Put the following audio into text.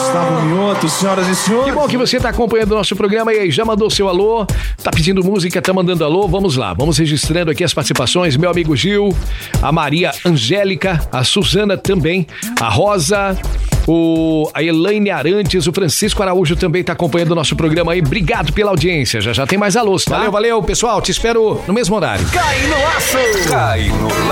Gustavo Mioto, senhoras e senhores. Que bom que você tá acompanhando o nosso programa e aí, já mandou seu alô, tá pedindo música, tá mandando alô, vamos lá, vamos registrando aqui as participações, meu amigo Gil, a Maria Angélica, a Suzana também, a Rosa, a Elaine Arantes, o Francisco Araújo também tá acompanhando o nosso programa aí, obrigado pela audiência, já tem mais alôs, tá? Valeu, pessoal, te espero no mesmo horário. Cai no laço! Cai no laço!